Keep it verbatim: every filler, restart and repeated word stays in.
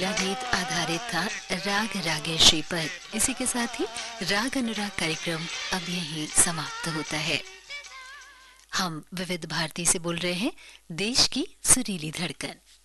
यह गीत आधारित था राग रागेश्री पर। इसी के साथ ही राग अनुराग कार्यक्रम अब यहीं समाप्त होता है। हम विविध भारती से बोल रहे हैं, देश की सुरीली धड़कन।